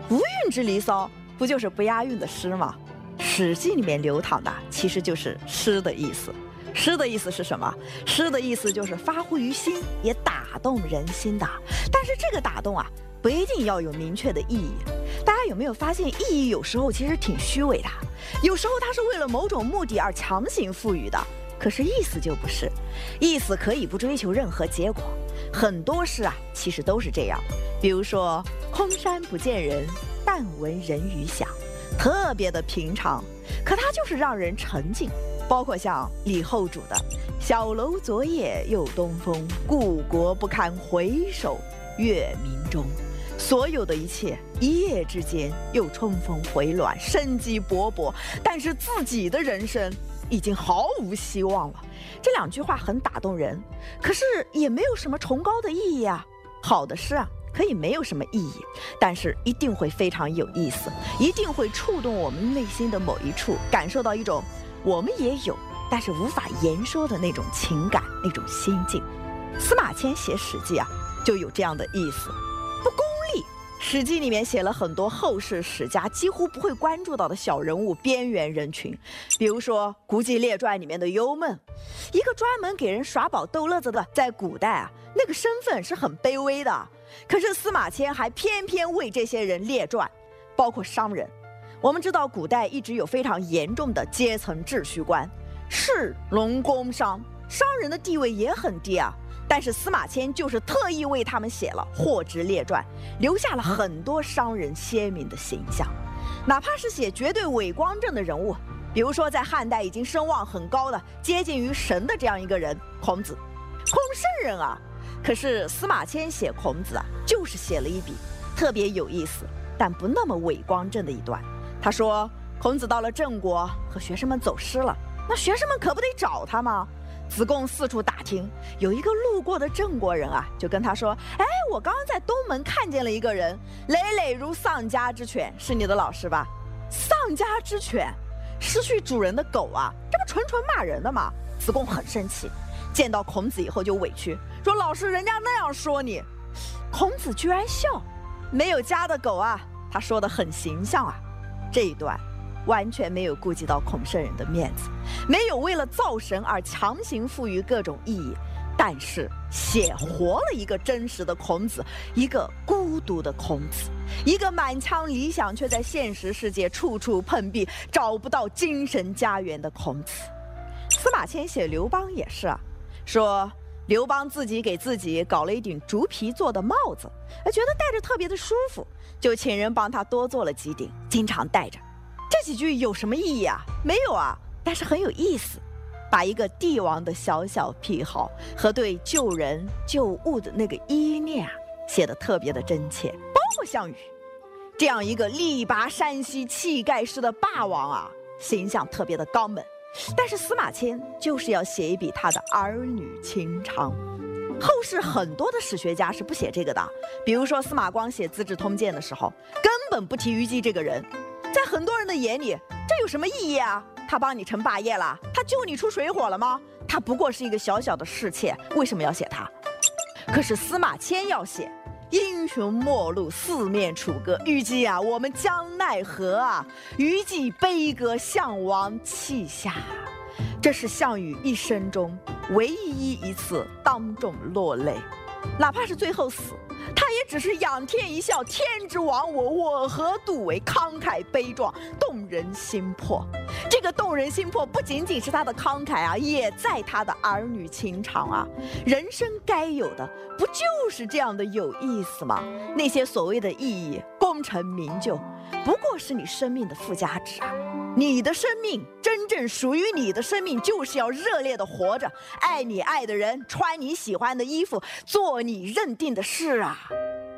无韵之离骚，不就是不押韵的诗吗？《史记》里面流淌的其实就是诗的意思。诗的意思是什么？诗的意思就是发乎于心，也打动人心的。但是这个打动啊，不一定要有明确的意义。大家有没有发现，意义有时候其实挺虚伪的？有时候它是为了某种目的而强行赋予的，可是意思就不是。意思可以不追求任何结果。很多诗啊，其实都是这样。比如说“空山不见人，但闻人语响”，特别的平常，可它就是让人沉静。包括像李后主的“小楼昨夜又东风，故国不堪回首月明中”，所有的一切一夜之间又春风回暖，生机勃勃，但是自己的人生已经毫无希望了。这两句话很打动人，可是也没有什么崇高的意义啊。好的诗啊，可以没有什么意义，但是一定会非常有意思，一定会触动我们内心的某一处，感受到一种我们也有但是无法言说的那种情感，那种心境。司马迁写《史记》啊，就有这样的意思。不功利，《史记》里面写了很多后世史家几乎不会关注到的小人物、边缘人群。比如说《古籍列传》里面的幽闷，一个专门给人耍宝逗乐子的，在古代啊，那个身份是很卑微的。可是司马迁还偏偏为这些人列传，包括商人。我们知道古代一直有非常严重的阶层秩序观，士农工商，商人的地位也很低啊。但是司马迁就是特意为他们写了《货殖列传》，留下了很多商人鲜明的形象。哪怕是写绝对伪光正的人物，比如说在汉代已经声望很高的、接近于神的这样一个人孔子，孔圣人啊。可是司马迁写孔子啊，就是写了一笔特别有意思但不那么伪光正的一段。他说孔子到了郑国和学生们走失了，那学生们可不得找他吗？子贡四处打听，有一个路过的郑国人啊，就跟他说：“哎，我刚刚在东门看见了一个人，累累如丧家之犬，是你的老师吧？”丧家之犬，失去主人的狗啊，这不纯纯骂人的吗？子贡很生气，见到孔子以后就委屈说：“老师，人家那样说你。”孔子居然笑，没有家的狗啊，他说得很形象啊。这一段完全没有顾及到孔圣人的面子，没有为了造神而强行赋予各种意义，但是写活了一个真实的孔子，一个孤独的孔子，一个满腔理想却在现实世界处处碰壁，找不到精神家园的孔子。司马迁写刘邦也是啊，说刘邦自己给自己搞了一顶竹皮做的帽子，觉得戴着特别的舒服，就请人帮他多做了几顶，经常戴着。这几句有什么意义啊？没有啊，但是很有意思，把一个帝王的小小癖好和对救人救物的那个依念啊，写得特别的真切。包括项羽这样一个力拔山兮气盖世的霸王啊，形象特别的刚猛。但是司马迁就是要写一笔他的儿女情长。后世很多的史学家是不写这个的，比如说司马光写《资治通鉴》的时候，根本不提虞姬这个人。在很多人的眼里，这有什么意义啊？他帮你成霸业了？他救你出水火了吗？他不过是一个小小的侍妾，为什么要写他？可是司马迁要写英雄末路，四面楚歌，虞姬啊，我们将奈何啊？虞姬悲歌项王泣下。这是项羽一生中唯一一次当众落泪，哪怕是最后死，他也只是仰天一笑，天之亡我，我何独为？慷慨悲壮，动人心魄。这个动人心魄不仅仅是他的慷慨啊，也在他的儿女情长啊。人生该有的不就是这样的有意思吗？那些所谓的意义、功成名就，不过是你生命的附加值啊。你的生命，真正属于你的生命，就是要热烈的活着，爱你爱的人，穿你喜欢的衣服，做你认定的事啊。